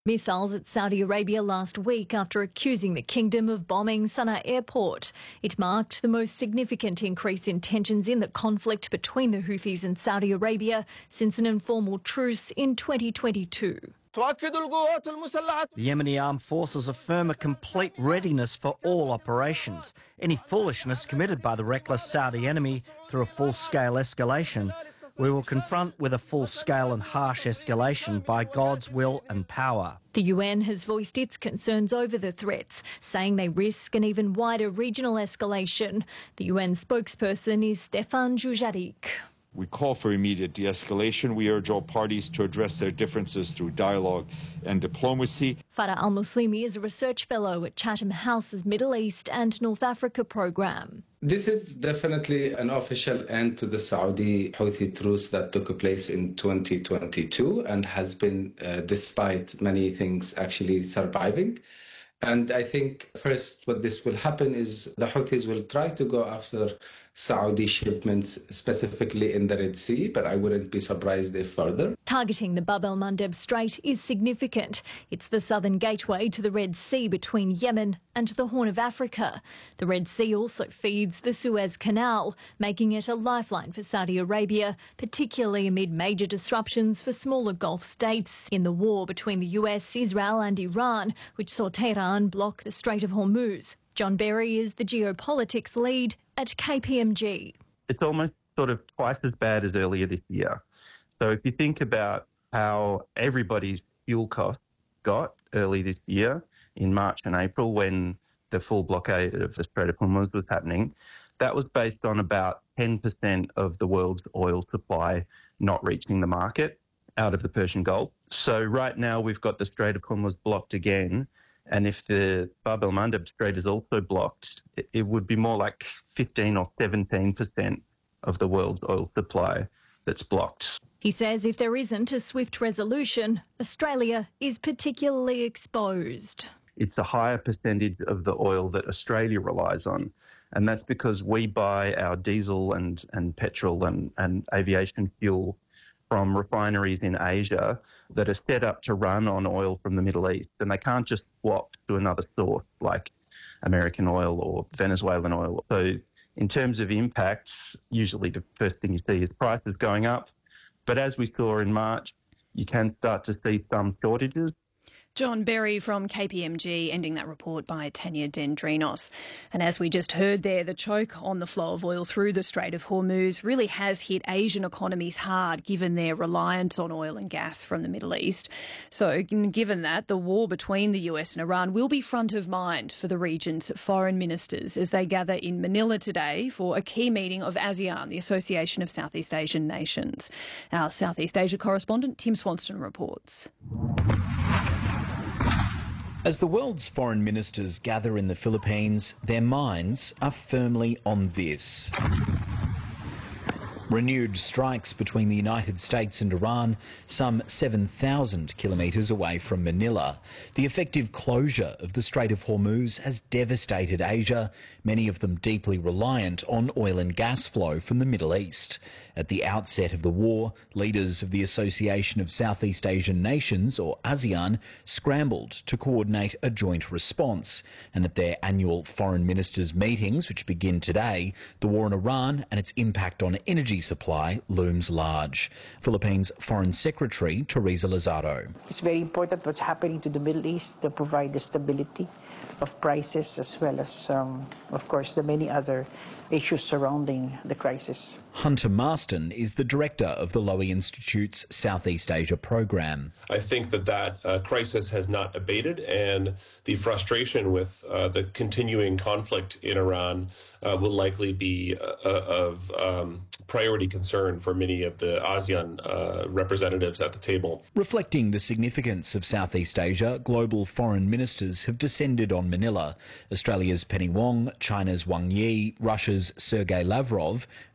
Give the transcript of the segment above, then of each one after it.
Missiles at Saudi Arabia last week after accusing the kingdom of bombing Sana'a airport. It marked the most significant increase in tensions in the conflict between the Houthis and Saudi Arabia since an informal truce in 2022. The Yemeni armed forces affirm a complete readiness for all operations. Any foolishness committed by the reckless Saudi enemy through a full-scale escalation, we will confront with a full-scale and harsh escalation by God's will and power. The UN has voiced its concerns over the threats, saying they risk an even wider regional escalation. The UN spokesperson is Stefan Dujarric. We call for immediate de-escalation. We urge all parties to address their differences through dialogue and diplomacy. Farah Al-Muslimi is a research fellow at Chatham House's Middle East and North Africa programme. This is definitely an official end to the Saudi Houthi truce that took place in 2022 and has been, despite many things, actually surviving. And I think first what this will happen is the Houthis will try to go after Saudi shipments, specifically in the Red Sea, but I wouldn't be surprised if further. Targeting the Bab el-Mandeb Strait is significant. It's the southern gateway to the Red Sea between Yemen and the Horn of Africa. The Red Sea also feeds the Suez Canal, making it a lifeline for Saudi Arabia, particularly amid major disruptions for smaller Gulf states in the war between the US, Israel and Iran, which saw Tehran block the Strait of Hormuz. John Berry is the geopolitics lead at KPMG. It's almost sort of twice as bad as earlier this year. So if you think about how everybody's fuel costs got early this year in March and April when the full blockade of the Strait of Hormuz was happening, that was based on about 10% of the world's oil supply not reaching the market out of the Persian Gulf. So right now we've got the Strait of Hormuz blocked again. And if the Bab el-Mandeb Strait is also blocked, it would be more like 15 or 17% of the world's oil supply that's blocked. He says if there isn't a swift resolution, Australia is particularly exposed. It's a higher percentage of the oil that Australia relies on. And that's because we buy our diesel and petrol and aviation fuel from refineries in Asia that are set up to run on oil from the Middle East. And they can't just swap to another source like American oil or Venezuelan oil. So in terms of impacts, usually the first thing you see is prices going up. But as we saw in March, you can start to see some shortages. John Berry from KPMG, ending that report by Tanya Dendrinos. And as we just heard there, the choke on the flow of oil through the Strait of Hormuz really has hit Asian economies hard, given their reliance on oil and gas from the Middle East. So given that, the war between the US and Iran will be front of mind for the region's foreign ministers as they gather in Manila today for a key meeting of ASEAN, the Association of Southeast Asian Nations. Our Southeast Asia correspondent, Tim Swanston, reports. As the world's foreign ministers gather in the Philippines, their minds are firmly on this. Renewed strikes between the United States and Iran, some 7,000 kilometres away from Manila. The effective closure of the Strait of Hormuz has devastated Asia, many of them deeply reliant on oil and gas flow from the Middle East. At the outset of the war, leaders of the Association of Southeast Asian Nations, or ASEAN, scrambled to coordinate a joint response. And at their annual foreign ministers' meetings, which begin today, the war in Iran and its impact on energy supply looms large. Philippines Foreign Secretary Teresa Lazaro. It's very important what's happening to the Middle East to provide the stability of prices as well as, of course, the many other issues surrounding the crisis. Hunter Marston is the director of the Lowy Institute's Southeast Asia program. I think that crisis has not abated, and the frustration with the continuing conflict in Iran will likely be of priority concern for many of the ASEAN representatives at the table. Reflecting the significance of Southeast Asia, global foreign ministers have descended on Manila. Australia's Penny Wong, China's Wang Yi, Russia's Sergei Lavrov and US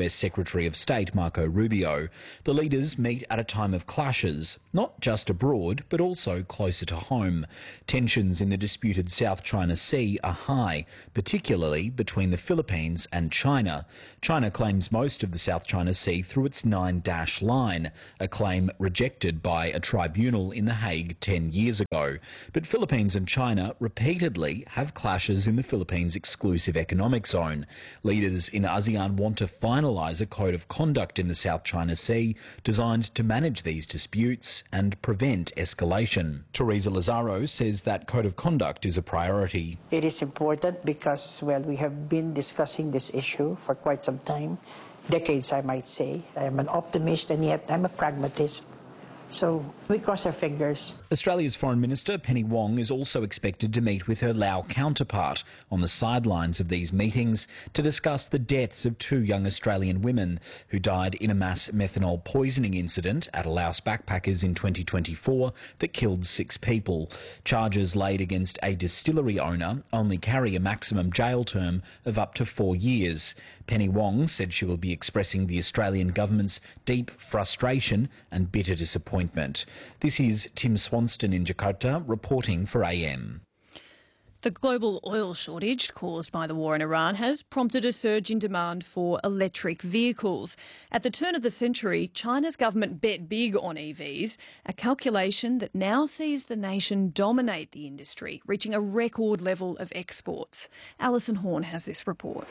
US Secretary of State Marco Rubio. The leaders meet at a time of clashes, not just abroad, but also closer to home. Tensions in the disputed South China Sea are high, particularly between the Philippines and China. China claims most of the South China Sea through its 9-dash line, a claim rejected by a tribunal in The Hague 10 years ago. But Philippines and China repeatedly have clashes in the Philippines' exclusive economic zone. Leaders in ASEAN want to finalise a code of conduct in the South China Sea designed to manage these disputes and prevent escalation. Teresa Lazaro says that code of conduct is a priority. It is important because, well, we have been discussing this issue for quite some time, decades I might say. I am an optimist and yet I'm a pragmatist. So we cross our fingers. Australia's Foreign Minister Penny Wong is also expected to meet with her Laos counterpart on the sidelines of these meetings to discuss the deaths of 2 young Australian women who died in a mass methanol poisoning incident at a Laos backpackers in 2024 that killed 6 people. Charges laid against a distillery owner only carry a maximum jail term of up to 4 years. Penny Wong said she will be expressing the Australian government's deep frustration and bitter disappointment. This is Tim Swanston in Jakarta reporting for AM. The global oil shortage caused by the war in Iran has prompted a surge in demand for electric vehicles. At the turn of the century, China's government bet big on EVs, a calculation that now sees the nation dominate the industry, reaching a record level of exports. Alison Horn has this report.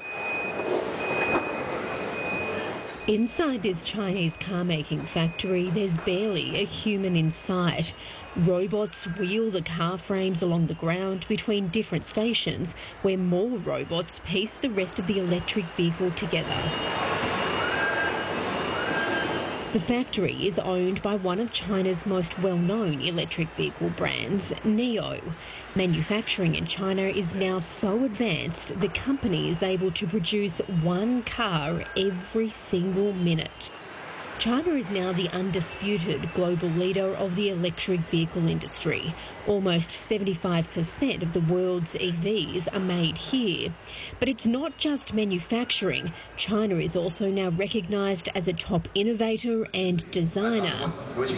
Inside this Chinese car-making factory, there's barely a human in sight. Robots wheel the car frames along the ground between different stations, where more robots piece the rest of the electric vehicle together. The factory is owned by one of China's most well-known electric vehicle brands, NIO. Manufacturing in China is now so advanced the company is able to produce 1 car every single minute. China is now the undisputed global leader of the electric vehicle industry. Almost 75% of the world's EVs are made here. But it's not just manufacturing. China is also now recognised as a top innovator and designer.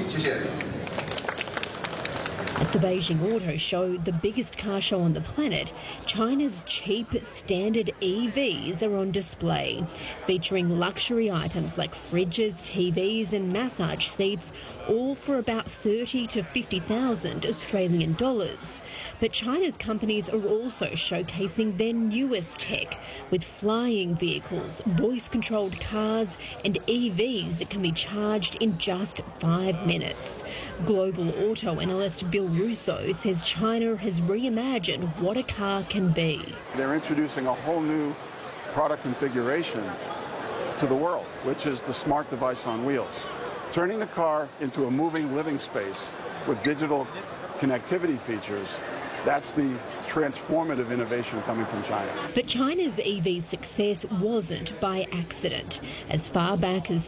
At the Beijing Auto Show, the biggest car show on the planet, China's cheap standard EVs are on display, featuring luxury items like fridges, TVs and massage seats, all for about 30 to 50,000 Australian dollars. But China's companies are also showcasing their newest tech, with flying vehicles, voice-controlled cars and EVs that can be charged in just 5 minutes. Global auto analyst Bill Russo says China has reimagined what a car can be. They're introducing a whole new product configuration to the world, which is the smart device on wheels, turning the car into a moving living space with digital connectivity features. That's the transformative innovation coming from China. But China's EV success wasn't by accident. As far back as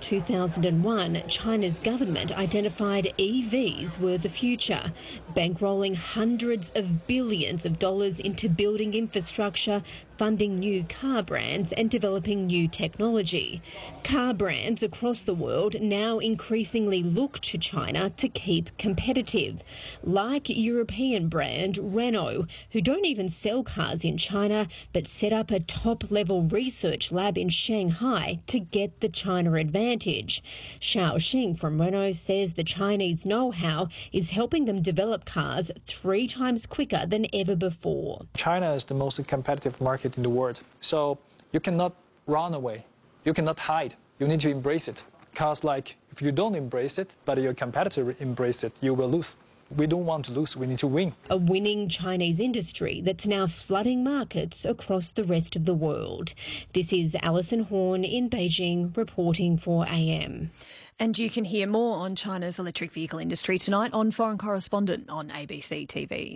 2001, China's government identified EVs were the future, bankrolling hundreds of billions of dollars into building infrastructure, funding new car brands and developing new technology. Car brands across the world now increasingly look to China to keep competitive, like European brand Renault, who don't even sell cars in China but set up a top-level research lab in Shanghai to get the China advantage. Xiao Xing from Renault says the Chinese know-how is helping them develop cars 3 times quicker than ever before. China is the most competitive market in the world, so you cannot run away. You cannot hide. You need to embrace it. Because if you don't embrace it, but your competitor embrace it, you will lose. We don't want to lose, we need to win. A winning Chinese industry that's now flooding markets across the rest of the world. This is Alison Horn in Beijing reporting for AM. And you can hear more on China's electric vehicle industry tonight on Foreign Correspondent on ABC TV.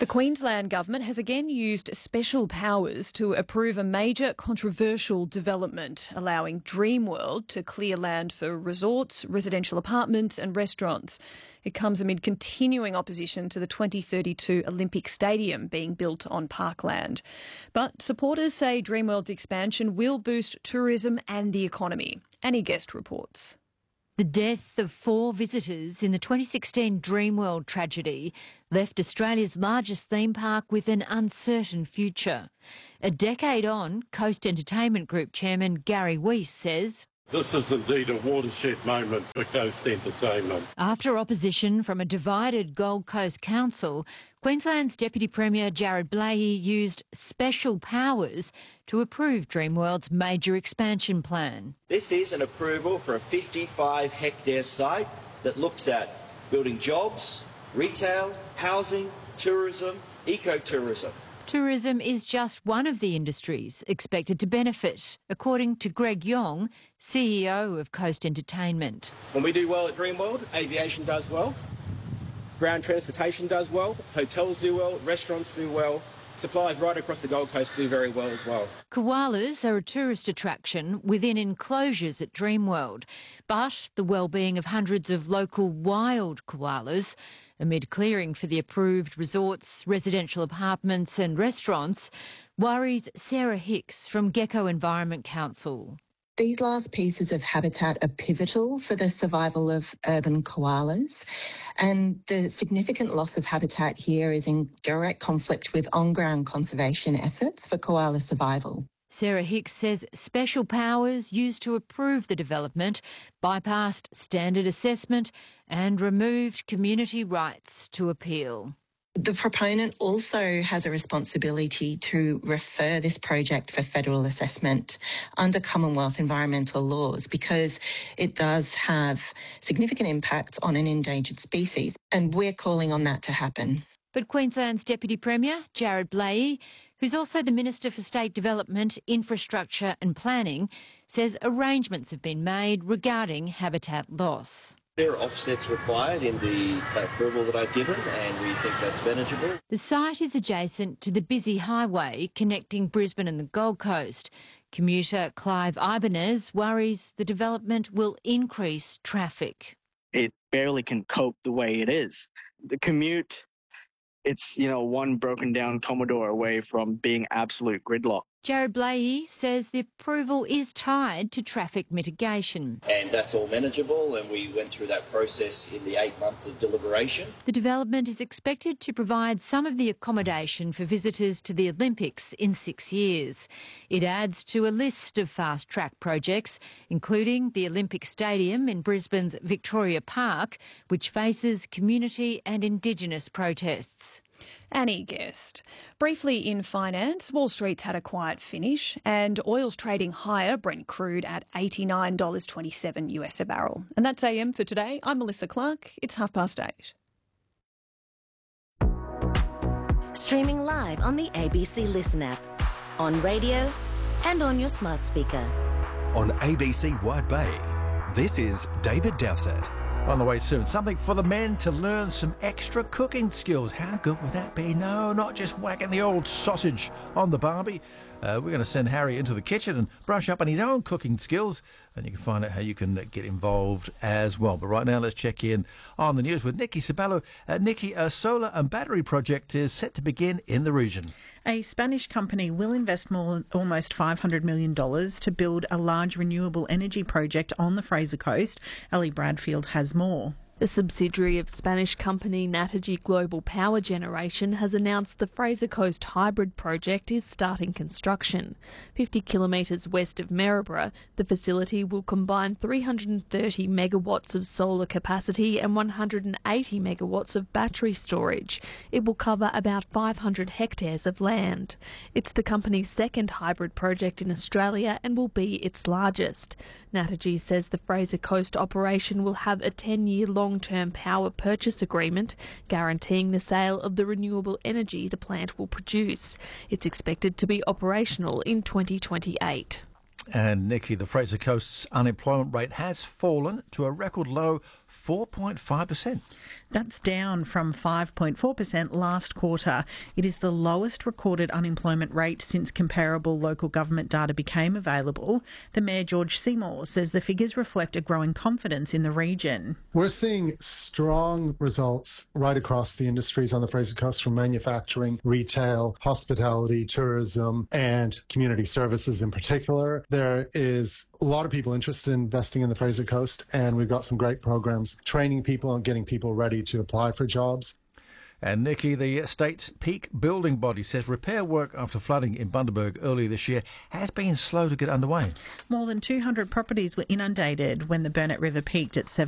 The Queensland Government has again used special powers to approve a major controversial development, allowing Dreamworld to clear land for resorts, residential apartments and restaurants. It comes amid continuing opposition to the 2032 Olympic Stadium being built on parkland. But supporters say Dreamworld's expansion will boost tourism and the economy. Annie Guest reports. The death of 4 visitors in the 2016 Dreamworld tragedy left Australia's largest theme park with an uncertain future. A decade on, Coast Entertainment Group Chairman Gary Weiss says, "This is indeed a watershed moment for Coast Entertainment." After opposition from a divided Gold Coast Council, Queensland's Deputy Premier Jared Blahey used special powers to approve Dreamworld's major expansion plan. This is an approval for a 55-hectare site that looks at building jobs, retail, housing, tourism, ecotourism. Tourism is just one of the industries expected to benefit, according to Greg Yong, CEO of Coast Entertainment. When we do well at Dreamworld, aviation does well, ground transportation does well, hotels do well, restaurants do well, suppliers right across the Gold Coast do very well as well. Koalas are a tourist attraction within enclosures at Dreamworld, but the well-being of hundreds of local wild koalas amid clearing for the approved resorts, residential apartments and restaurants, worries Sarah Hicks from Gecko Environment Council. These last pieces of habitat are pivotal for the survival of urban koalas, and the significant loss of habitat here is in direct conflict with on-ground conservation efforts for koala survival. Sarah Hicks says special powers used to approve the development bypassed standard assessment and removed community rights to appeal. The proponent also has a responsibility to refer this project for federal assessment under Commonwealth environmental laws because it does have significant impacts on an endangered species, and we're calling on that to happen. But Queensland's Deputy Premier, Jared Blahey, who's also the Minister for State Development, Infrastructure and Planning, says arrangements have been made regarding habitat loss. There are offsets required in the approval that I've given, and we think that's manageable. The site is adjacent to the busy highway connecting Brisbane and the Gold Coast. Commuter Clive Ibanez worries the development will increase traffic. It barely can cope the way it is. The commute, it's, one broken down Commodore away from being absolute gridlock. Jared Blahey says the approval is tied to traffic mitigation. And that's all manageable, and we went through that process in the 8 months of deliberation. The development is expected to provide some of the accommodation for visitors to the Olympics in 6 years. It adds to a list of fast-track projects, including the Olympic Stadium in Brisbane's Victoria Park, which faces community and Indigenous protests. Annie Guest. Briefly in finance, Wall Street's had a quiet finish and oil's trading higher, Brent crude at $89.27 US a barrel. And that's AM for today. I'm Melissa Clark. It's 8:30. Streaming live on the ABC Listen app, on radio and on your smart speaker. On ABC Wide Bay, this is David Dowsett. On the way soon, something for the men to learn some extra cooking skills. How good would that be? No, not just whacking the old sausage on the barbie. We're going to send Harry into the kitchen and brush up on his own cooking skills, and you can find out how you can get involved as well. But right now, let's check in on the news with Nikki Saballo. Nikki, a solar and battery project is set to begin in the region. A Spanish company will invest almost $500 million to build a large renewable energy project on the Fraser Coast. Ellie Bradfield has more. A subsidiary of Spanish company Naturgy Global Power Generation has announced the Fraser Coast Hybrid project is starting construction. 50 kilometres west of Maryborough, the facility will combine 330 megawatts of solar capacity and 180 megawatts of battery storage. It will cover about 500 hectares of land. It's the company's second hybrid project in Australia and will be its largest. Naturgy says the Fraser Coast operation will have a 10-year long-term power purchase agreement guaranteeing the sale of the renewable energy the plant will produce. It's expected to be operational in 2028. And Nikki, the Fraser Coast's unemployment rate has fallen to a record low 4.5%. That's down from 5.4% last quarter. It is the lowest recorded unemployment rate since comparable local government data became available. The Mayor, George Seymour, says the figures reflect a growing confidence in the region. We're seeing strong results right across the industries on the Fraser Coast, from manufacturing, retail, hospitality, tourism, and community services in particular. There is a lot of people interested in investing in the Fraser Coast, and we've got some great programs training people and getting people ready to apply for jobs. And Nikki, the state's peak building body says repair work after flooding in Bundaberg earlier this year has been slow to get underway. More than 200 properties were inundated when the Burnett River peaked at 7